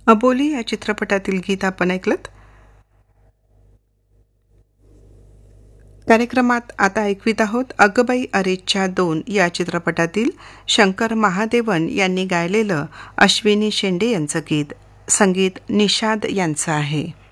अबोली या चित्रपटातील गीत आपण ऐकलत. कार्यक्रमात आता ऐकवीत आहोत अगबाई अरेच्या 2 या चित्रपटातील शंकर महादेवन यांनी गायलेलं अश्विनी शेंडे यांचं गीत. संगीत निषाद यांचं आहे.